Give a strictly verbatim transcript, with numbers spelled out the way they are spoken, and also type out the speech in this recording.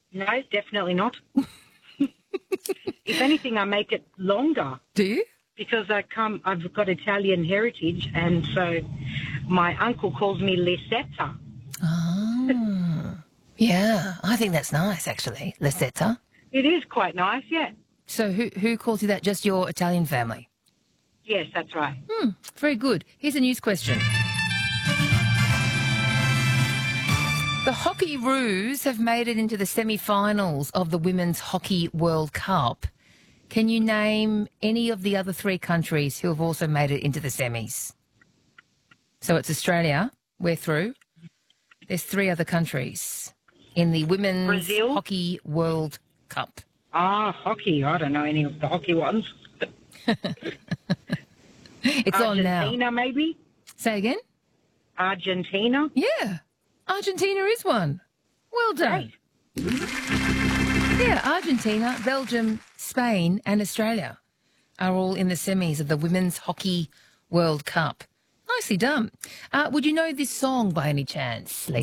No, definitely not. If anything, I make it longer Do you? because I come. I've got Italian heritage, and so my uncle calls me Lisetta. Oh. Yeah, I think that's nice, actually, Lisetta. It is quite nice, yeah. So who who calls you that? Just your Italian family? Yes, that's right. Hmm, very good. Here's a news question. The Hockey Roos have made it into the semi-finals of the Women's Hockey World Cup. Can you name any of the other three countries who have also made it into the semis? So it's Australia, we're through. There's three other countries in the Women's Brazil? Hockey World Cup. Ah, hockey. I don't know any of the hockey ones. It's on now. Argentina, maybe? Say again? Argentina? Yeah, Argentina is one. Well done. Great. Yeah, Argentina, Belgium, Spain and Australia are all in the semis of the Women's Hockey World Cup. Nicely done. Uh, would you know this song by any chance, Lisa?